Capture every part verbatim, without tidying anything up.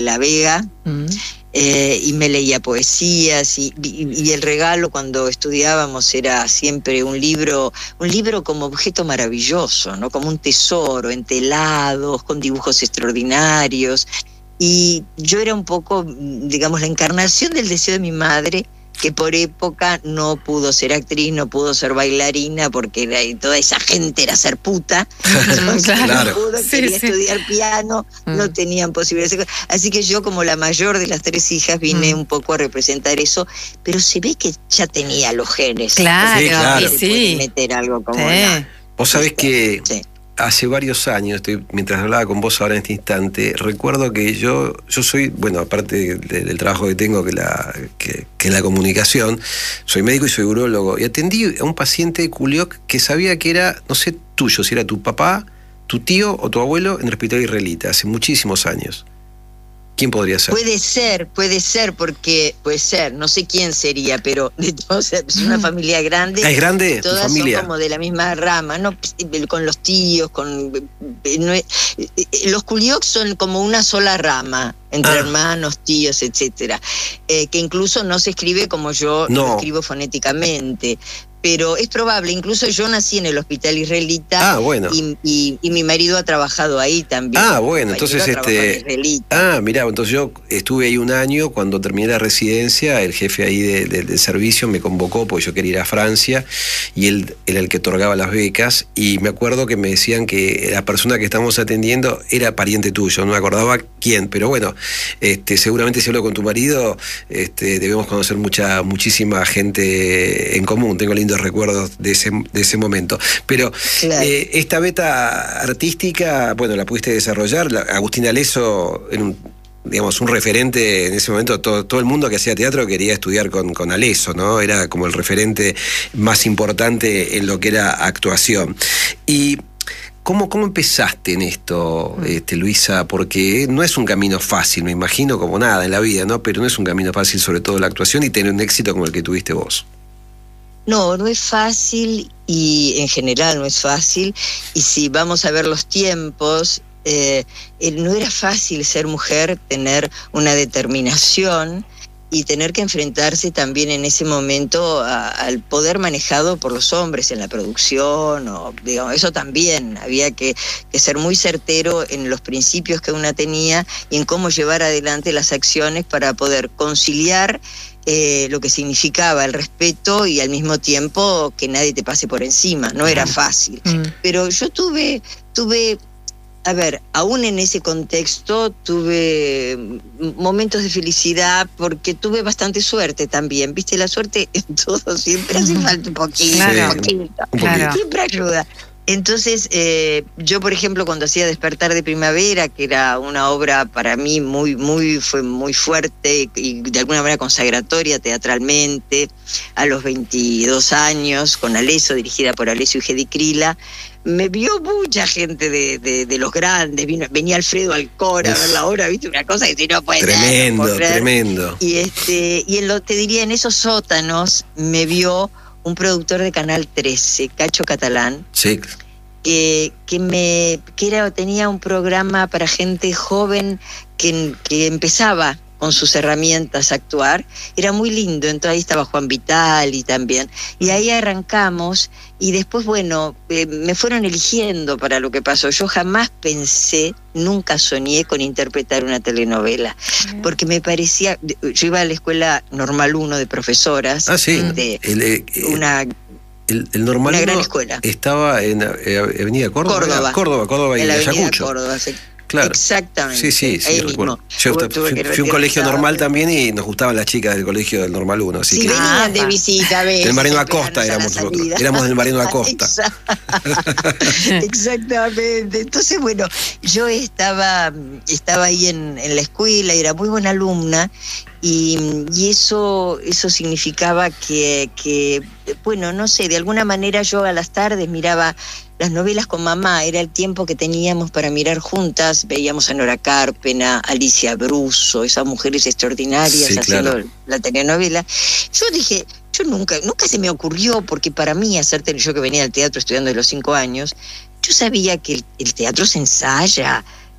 La Vega. Mm. Eh, y me leía poesías y, y, y el regalo cuando estudiábamos era siempre un libro, un libro como objeto maravilloso, ¿no? Como un tesoro, entelados, con dibujos extraordinarios. Y yo era un poco, digamos, la encarnación del deseo de mi madre, que por época no pudo ser actriz, no pudo ser bailarina, porque era, toda esa gente era ser puta. Entonces, claro. No pudo, sí, quería sí. estudiar piano, mm. no tenían posibilidades. Así que yo, como la mayor de las tres hijas, vine mm. un poco a representar eso, pero se ve que ya tenía los genes. Claro, sí, claro. Se puede meter algo como... Sí. No. Vos sabés que... Sí. Hace varios años, estoy, mientras hablaba con vos ahora en este instante, recuerdo que yo yo soy, bueno, aparte de, del trabajo que tengo, que la que, que la comunicación, soy médico y soy urólogo, y atendí a un paciente de Culiac que sabía que era, no sé tuyo, si era tu papá, tu tío o tu abuelo en el hospital israelita, hace muchísimos años. ¿Quién podría ser? Puede ser, puede ser, porque puede ser, no sé quién sería, pero de todos, es una familia grande. ¿Es grande? Todas tu familia. Son como de la misma rama, ¿no? Con los tíos, con no, los Culiac son como una sola rama, entre ah. hermanos, tíos, etcétera, eh, que incluso no se escribe como yo no. lo escribo fonéticamente. Pero es probable, incluso yo nací en el hospital israelita. Ah, bueno. y, y, y mi marido ha trabajado ahí también. Ah, bueno, entonces este. Ah, mirá, entonces yo estuve ahí un año, cuando terminé la residencia, el jefe ahí de, de, del servicio me convocó porque yo quería ir a Francia y él era el que otorgaba las becas, y me acuerdo que me decían que la persona que estamos atendiendo era pariente tuyo, no me acordaba quién, pero bueno, este, seguramente si hablo con tu marido, este, debemos conocer mucha, muchísima gente en común. Tengo lindo recuerdos de ese, de ese momento. Pero claro. eh, esta beta artística, bueno, la pudiste desarrollar. La, Agustín Aleso era un, digamos, un referente en ese momento. Todo, todo el mundo que hacía teatro quería estudiar con, con Aleso, ¿no? Era como el referente más importante en lo que era actuación. Y ¿Cómo, ¿Cómo empezaste en esto, este, Luisa? Porque no es un camino fácil, me imagino, como nada en la vida, ¿no? Pero no es un camino fácil, sobre todo la actuación, y tener un éxito como el que tuviste vos. No, no es fácil, y en general no es fácil, y si vamos a ver los tiempos, eh, no era fácil ser mujer, tener una determinación y tener que enfrentarse también en ese momento a, al poder manejado por los hombres en la producción, o digamos, eso también, había que, que ser muy certero en los principios que una tenía y en cómo llevar adelante las acciones para poder conciliar Eh, lo que significaba el respeto y al mismo tiempo que nadie te pase por encima. No era fácil. Mm. Pero yo tuve, tuve, a ver, aún en ese contexto tuve momentos de felicidad porque tuve bastante suerte también. ¿Viste? La suerte en todo siempre hace falta un poquito, claro. un poquito. Claro. Siempre ayuda. Entonces, eh, yo, por ejemplo, cuando hacía Despertar de Primavera, que era una obra para mí muy, muy, fue muy fuerte y de alguna manera consagratoria teatralmente, a los veintidós años, con Aleso, dirigida por Alessio y Gedi Krila, me vio mucha gente de, de, de los grandes, vino, venía Alfredo Alcora a ver la obra, viste, una cosa que si no puede tremendo, ser, no tremendo. Y este, y en lo, te diría, en esos sótanos me vio un productor de Canal trece, Cacho Catalán, sí. que, que, me, que era, tenía un programa para gente joven que, que empezaba con sus herramientas a actuar. Era muy lindo, entonces ahí estaba Juan Vitali también, y ahí arrancamos, y después, bueno, eh, me fueron eligiendo para lo que pasó. Yo jamás pensé, nunca soñé con interpretar una telenovela, uh-huh. porque me parecía, yo iba a la escuela Normal uno de profesoras, ah, sí. de el, eh, una... El, el Normal una gran uno escuela. Estaba en eh, Avenida Córdoba. Córdoba. Córdoba, Córdoba y en la Avenida Ayacucho. Córdoba, sí. Claro. Exactamente. Sí, sí, sí, ahí recuerdo. mismo. Yo fui, fui, fui a un colegio normal también y nos gustaban las chicas del colegio del Normal uno. Así sí, que venían ah, de visita, ¿ves? Del Mariano Acosta éramos nosotros. Éramos del Mariano Acosta. Exactamente. Entonces, bueno, yo estaba, estaba ahí en, en la escuela, era muy buena alumna, y, y eso, eso significaba que, que, bueno, no sé, de alguna manera yo a las tardes miraba las novelas con mamá, era el tiempo que teníamos para mirar juntas, veíamos a Nora Carpena, Alicia Bruso, esas mujeres extraordinarias sí, haciendo claro. la telenovela. Yo dije, yo nunca, nunca se me ocurrió, porque para mí hacer yo que venía al teatro estudiando de los cinco años, yo sabía que el, el teatro se ensaya,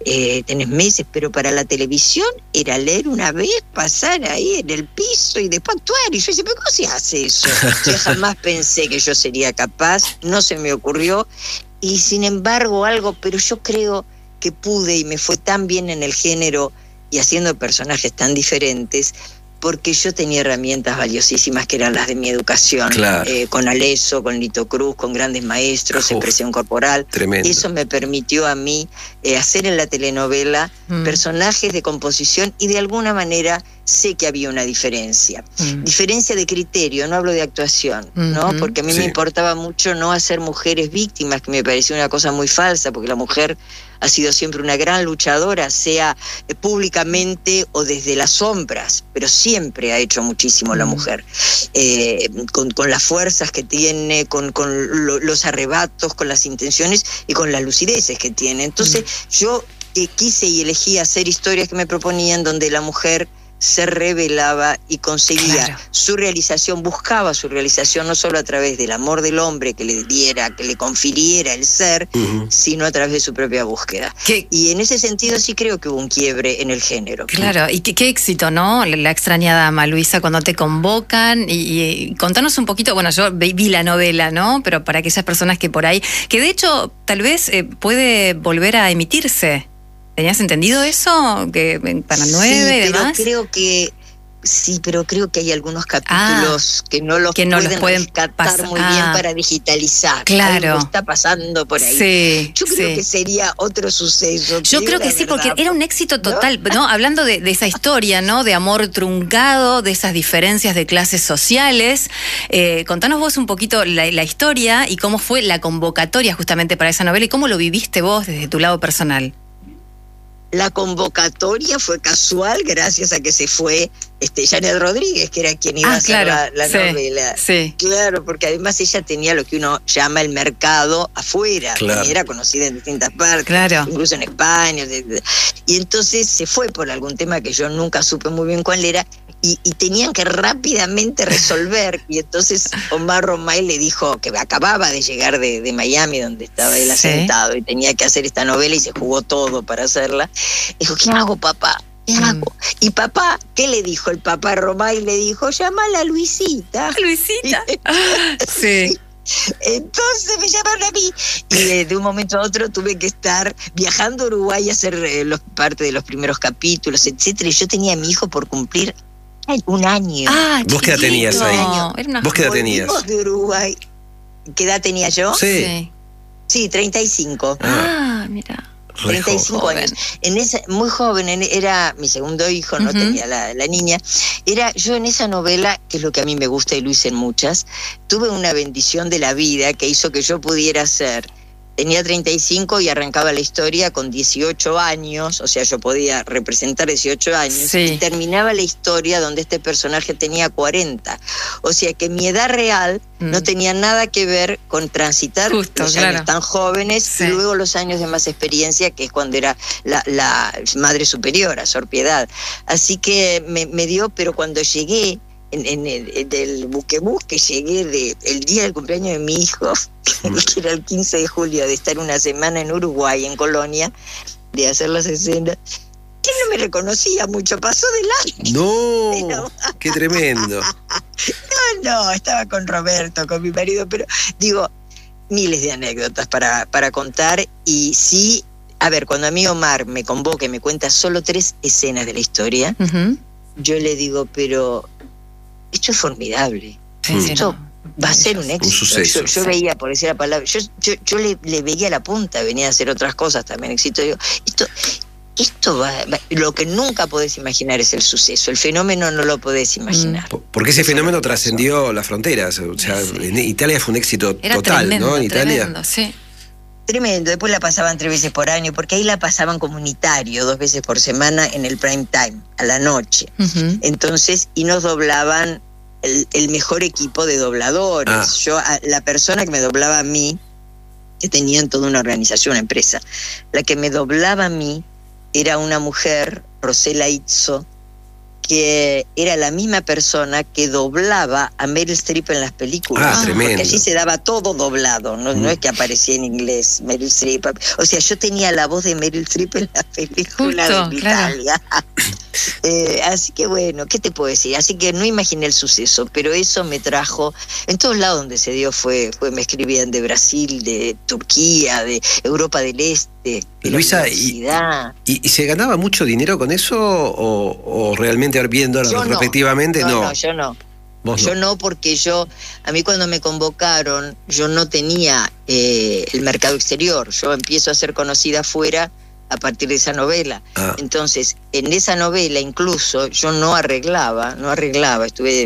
eh, tenés meses, pero para la televisión era leer una vez, pasar ahí en el piso y después actuar. Y yo decía, ¿pero cómo se hace eso? Yo jamás pensé que yo sería capaz, no se me ocurrió, y sin embargo algo, pero yo creo que pude y me fue tan bien en el género y haciendo personajes tan diferentes, porque yo tenía herramientas valiosísimas que eran las de mi educación, claro. eh, con Aleso, con Lito Cruz, con grandes maestros, Uf, expresión corporal. Tremendo. Eso me permitió a mí eh, hacer en la telenovela mm. personajes de composición y de alguna manera sé que había una diferencia. Mm. Diferencia de criterio, no hablo de actuación, mm-hmm. ¿no? Porque a mí sí. me importaba mucho no hacer mujeres víctimas, que me pareció una cosa muy falsa, porque la mujer ha sido siempre una gran luchadora, sea eh, públicamente o desde las sombras, pero siempre ha hecho muchísimo mm. la mujer, eh, con, con las fuerzas que tiene, con, con lo, los arrebatos, con las intenciones y con las lucideces que tiene. Entonces mm. yo eh, quise y elegí hacer historias que me proponían donde la mujer se revelaba y conseguía claro. su realización, buscaba su realización no solo a través del amor del hombre que le diera, que le confiriera el ser, uh-huh. sino a través de su propia búsqueda. ¿Qué? Y en ese sentido sí creo que hubo un quiebre en el género. Claro, y qué, qué éxito, ¿no? La, la extraña dama, Luisa, cuando te convocan y, y contanos un poquito, bueno, yo vi la novela, ¿no? Pero para aquellas personas que por ahí, que de hecho tal vez eh, puede volver a emitirse. ¿Tenías entendido eso? Que para nueve sí, y demás. Pero creo que sí, pero creo que hay algunos capítulos ah, que no los que no pueden, los pueden rescatar pasar. muy ah, bien para digitalizar. Claro. Algo está pasando por ahí. Sí, Yo creo sí. que sería otro suceso. Yo creo que sí, verdad. Porque era un éxito total, ¿no? ¿no? Hablando de, de esa historia, ¿no? De amor truncado, de esas diferencias de clases sociales. Eh, contanos vos un poquito la, la historia y cómo fue la convocatoria justamente para esa novela y cómo lo viviste vos desde tu lado personal. La convocatoria fue casual gracias a que se fue este, Janet Rodríguez, que era quien iba ah, a hacer claro. la, la sí, novela. Sí. Claro, porque además ella tenía lo que uno llama el mercado afuera, claro. era conocida en distintas partes, claro. incluso en España. Y entonces se fue por algún tema que yo nunca supe muy bien cuál era, y, y tenían que rápidamente resolver. Y entonces Omar Romay le dijo que acababa de llegar de, de Miami, donde estaba él asentado, sí. y tenía que hacer esta novela y se jugó todo para hacerla. Dijo, ¿qué hago, papá? ¿Qué mm. hago? Y papá, ¿qué le dijo el papá Romay? Le dijo, llámala a Luisita. ¿Luisita? sí. Entonces me llamaron a mí y de, de un momento a otro tuve que estar viajando a Uruguay a hacer eh, los, parte de los primeros capítulos, etcétera. Y yo tenía a mi hijo por cumplir un año. Ah, ¿vos qué edad tenías ahí? No, era una... ¿Vos qué edad tenías? de Uruguay. ¿Qué edad tenía yo? Sí. Sí, treinta y cinco. Ah, mira. treinta y cinco años. En esa, muy joven, en, era mi segundo hijo, no uh-huh. tenía la, la niña. Era yo en esa novela, que es lo que a mí me gusta y lo hice en muchas, tuve una bendición de la vida que hizo que yo pudiera ser. Tenía treinta y cinco y arrancaba la historia con dieciocho años, o sea, yo podía representar dieciocho años, sí. y terminaba la historia donde este personaje tenía cuarenta. O sea que mi edad real mm. no tenía nada que ver con transitar Justo, los claro. años tan jóvenes, sí. y luego los años de más experiencia, que es cuando era la, la madre superiora, Sor Piedad. Así que me, me dio, pero cuando llegué, En, en el en el buquebús que llegué de, el día del cumpleaños de mi hijo, que era el quince de julio, de estar una semana en Uruguay, en Colonia, de hacer las escenas, él no me reconocía mucho, pasó delante. No, pero, qué tremendo. No, no, estaba con Roberto, con mi marido, pero digo, miles de anécdotas para, para contar. Y sí, a ver, cuando a mí Omar me convoca y me cuenta solo tres escenas de la historia, uh-huh. yo le digo, pero... esto es formidable, sí, esto no, va a ser un éxito. Un suceso, yo, yo veía, por decir la palabra, yo, yo, yo le, le veía la punta, venía a hacer otras cosas también, éxito. Digo, esto, esto va, va, lo que nunca podés imaginar es el suceso, el fenómeno no lo podés imaginar. Porque ese fenómeno trascendió las fronteras, o sea, sí. en Italia fue un éxito Era total, tremendo, ¿no? En Italia. Tremendo, sí. Tremendo, después la pasaban tres veces por año, porque ahí la pasaban comunitario, dos veces por semana en el prime time, a la noche. Uh-huh. Entonces, y nos doblaban El, el mejor equipo de dobladores. Ah. Yo, a, la persona que me doblaba a mí, que tenían toda una organización, una empresa, la que me doblaba a mí era una mujer, Rosela Itzo, que era la misma persona que doblaba a Meryl Streep en las películas. Ah, tremendo. Porque allí se daba todo doblado, no, mm. no es que aparecía en inglés Meryl Streep. O sea, yo tenía la voz de Meryl Streep en la película Justo, de claro. Italia. eh, así que bueno, ¿qué te puedo decir? Así que no imaginé el suceso, pero eso me trajo, en todos lados donde se dio fue, fue me escribían de Brasil, de Turquía, de Europa del Este, de Luisa, la universidad. Y, y, ¿y se ganaba mucho dinero con eso o, o realmente viendo Yo respectivamente no, no? no, yo no. ¿Vos yo no? no, porque yo, a mí cuando me convocaron, yo no tenía eh, el mercado exterior. Yo empiezo a ser conocida afuera a partir de esa novela. Ah. Entonces, en esa novela incluso yo no arreglaba, no arreglaba, estuve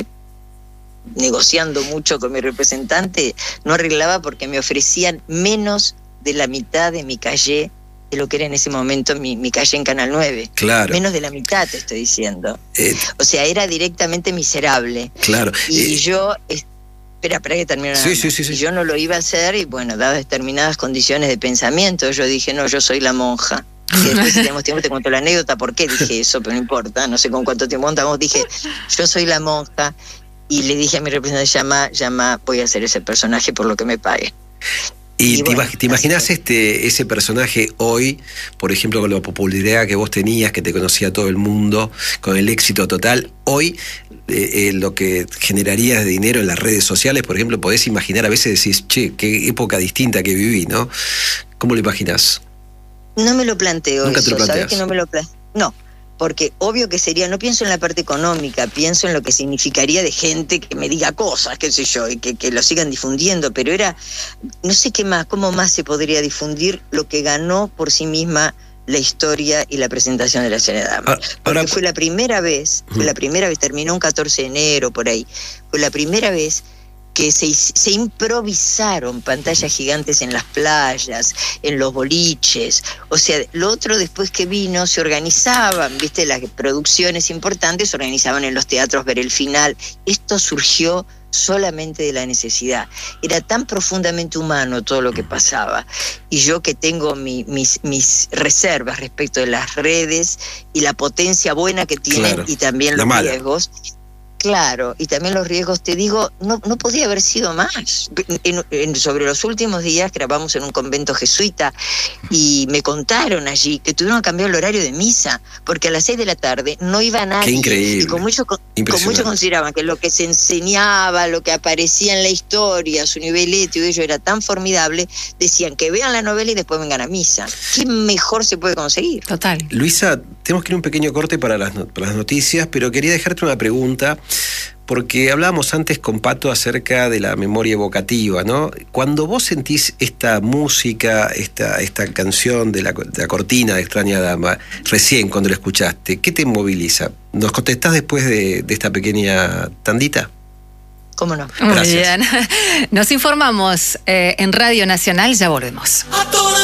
negociando mucho con mi representante, no arreglaba porque me ofrecían menos de la mitad de mi calle, de lo que era en ese momento mi, mi calle en Canal nueve. Claro. Menos de la mitad te estoy diciendo. Eh, o sea, era directamente miserable. Claro. Y eh, yo... Es, espera, espera que termine. Sí, sí, sí, sí. Y yo no lo iba a hacer y bueno, dadas determinadas condiciones de pensamiento, yo dije, no, yo soy la monja. Y después, si tenemos tiempo, te cuento la anécdota por qué dije eso, pero no importa, no sé con cuánto tiempo contamos. Dije, yo soy la monja y le dije a mi representante, llama, llama, voy a hacer ese personaje por lo que me pague. ¿Y, Y te, bueno, te imaginas este, ese personaje hoy, por ejemplo, con la popularidad que vos tenías, que te conocía todo el mundo, con el éxito total, hoy eh, eh, lo que generarías de dinero en las redes sociales, por ejemplo, podés imaginar, a veces decís, che, qué época distinta que viví, ¿no? ¿Cómo lo imaginás? No me lo planteo. Nunca eso, te lo planteas. ¿Sabes que no me lo planteo? No. Porque obvio que sería, no pienso en la parte económica, pienso en lo que significaría de gente que me diga cosas, qué sé yo, y que, que lo sigan difundiendo, pero era, no sé qué más, cómo más se podría difundir lo que ganó por sí misma la historia y la presentación de la señora Dama. Ahora, Porque ahora, fue la primera vez, fue la primera vez, terminó un catorce de enero por ahí, fue la primera vez que se, se improvisaron pantallas gigantes en las playas, en los boliches. O sea, lo otro después que vino se organizaban, viste, las producciones importantes se organizaban en los teatros, ver el final. Esto surgió solamente de la necesidad. Era tan profundamente humano todo lo que pasaba. Y yo que tengo mi, mis, mis reservas respecto de las redes y la potencia buena que tienen, claro, y también los riesgos. Claro, y también los riesgos, te digo, no, no podía haber sido más. En, en, sobre los últimos días grabamos en un convento jesuita y me contaron allí que tuvieron que cambiar el horario de misa, porque a las seis de la tarde no iba nadie. Qué increíble. Y con mucho, con mucho consideraban que lo que se enseñaba, lo que aparecía en la historia, su nivel ético, ello era tan formidable, decían que vean la novela y después vengan a misa. ¿Qué mejor se puede conseguir? Total. Luisa, tenemos que ir un pequeño corte para las, para las noticias, pero quería dejarte una pregunta, porque hablábamos antes con Pato acerca de la memoria evocativa, ¿no? Cuando vos sentís esta música, esta, esta canción de la, de la cortina de Extraña Dama, recién cuando la escuchaste, ¿qué te moviliza? ¿Nos contestás después de, de esta pequeña tandita? ¿Cómo no? Muy bien. Nos informamos eh, en Radio Nacional, ya volvemos.